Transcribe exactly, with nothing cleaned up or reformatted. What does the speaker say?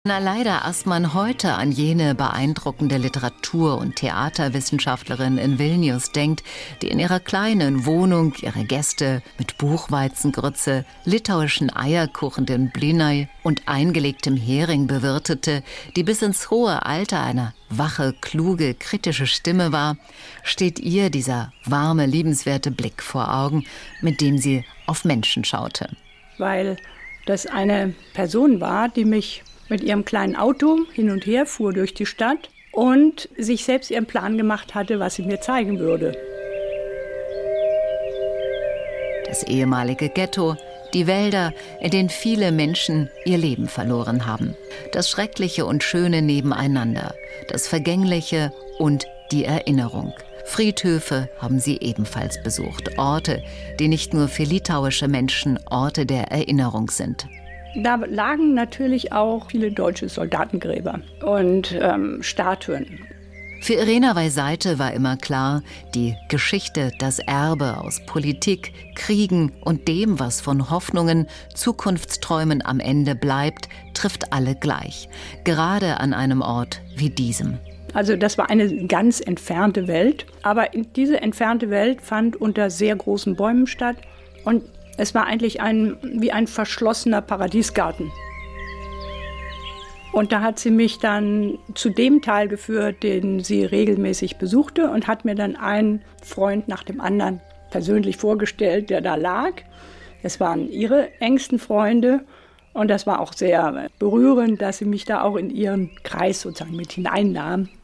Na, leider erst man heute an jene beeindruckende Literatur- und Theaterwissenschaftlerin in Vilnius denkt, die in ihrer kleinen Wohnung ihre Gäste mit Buchweizengrütze, litauischen Eierkuchen, den Blynai und eingelegtem Hering bewirtete, die bis ins hohe Alter eine wache, kluge, kritische Stimme war, steht ihr dieser warme, liebenswerte Blick vor Augen, mit dem sie auf Menschen schaute. Weil das eine Person war, die mich mit ihrem kleinen Auto hin und her fuhr durch die Stadt und sich selbst ihren Plan gemacht hatte, was sie mir zeigen würde. Das ehemalige Ghetto, die Wälder, in denen viele Menschen ihr Leben verloren haben. Das Schreckliche und Schöne nebeneinander, das Vergängliche und die Erinnerung. Friedhöfe haben sie ebenfalls besucht, Orte, die nicht nur für litauische Menschen Orte der Erinnerung sind. Da lagen natürlich auch viele deutsche Soldatengräber und ähm, Statuen. Für Irena Weiseite war immer klar, die Geschichte, das Erbe aus Politik, Kriegen und dem, was von Hoffnungen, Zukunftsträumen am Ende bleibt, trifft alle gleich. Gerade an einem Ort wie diesem. Also das war eine ganz entfernte Welt, aber diese entfernte Welt fand unter sehr großen Bäumen statt und es war eigentlich ein, wie ein verschlossener Paradiesgarten. Und da hat sie mich dann zu dem Teil geführt, den sie regelmäßig besuchte und hat mir dann einen Freund nach dem anderen persönlich vorgestellt, der da lag. Das waren ihre engsten Freunde und das war auch sehr berührend, dass sie mich da auch in ihren Kreis sozusagen mit hineinnahm.